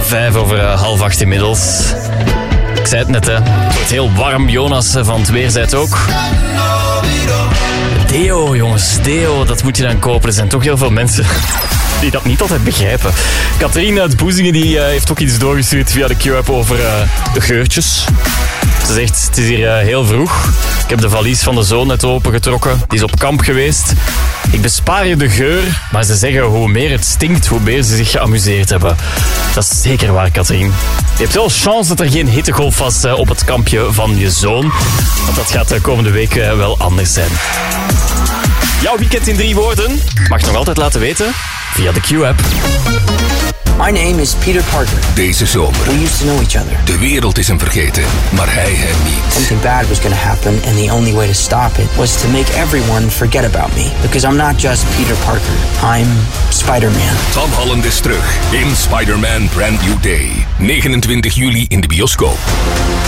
7:05 inmiddels. Ik zei het net, hè. Het wordt heel warm. Jonas van het weer zei het ook. Deo, jongens. Deo, dat moet je dan kopen. Er zijn toch heel veel mensen die dat niet altijd begrijpen. Catherine uit Boezingen die heeft ook iets doorgestuurd via de Q-app over de geurtjes. Ze zegt, het is hier heel vroeg. Ik heb de valies van de zoon net opengetrokken. Die is op kamp geweest. Ik bespaar je de geur, maar ze zeggen hoe meer het stinkt, hoe meer ze zich geamuseerd hebben. Dat is zeker waar, Katrien. Je hebt wel chance dat er geen hittegolf was op het kampje van je zoon. Want dat gaat de komende week wel anders zijn. Jouw weekend in 3 woorden mag je nog altijd laten weten via de Q-app. My name is Peter Parker. Deze zomer. We used to know each other. De wereld is hem vergeten, maar hij hem niet. Something bad was going to happen, and the only way to stop it was to make everyone forget about me. Because I'm not just Peter Parker. I'm Spider-Man. Tom Holland is terug in Spider-Man Brand New Day. 29 juli in de bioscoop.